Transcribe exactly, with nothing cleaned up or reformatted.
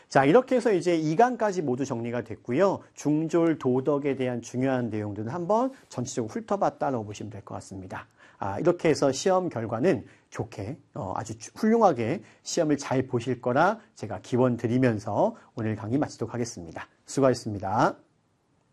자, 이렇게 해서 이제 이 강까지 모두 정리가 됐고요. 중졸 도덕에 대한 중요한 내용들은 한번 전체적으로 훑어봤다라고 보시면 될 것 같습니다. 아, 이렇게 해서 시험 결과는 좋게, 어, 아주 훌륭하게 시험을 잘 보실 거라 제가 기원 드리면서 오늘 강의 마치도록 하겠습니다. 수고하셨습니다.